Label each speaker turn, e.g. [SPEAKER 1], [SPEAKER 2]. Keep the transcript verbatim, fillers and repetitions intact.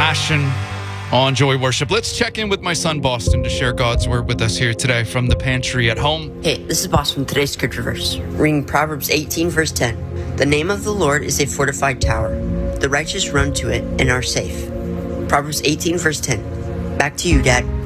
[SPEAKER 1] Passion on Joy Worship. Let's check in with my son, Boston, to share God's word with us here today from the pantry at home.
[SPEAKER 2] Hey, this is Boston from today's scripture verse. Reading Proverbs eighteen, verse ten. The name of the Lord is a fortified tower. The righteous run to it and are safe. Proverbs eighteen, verse ten. Back to you, Dad.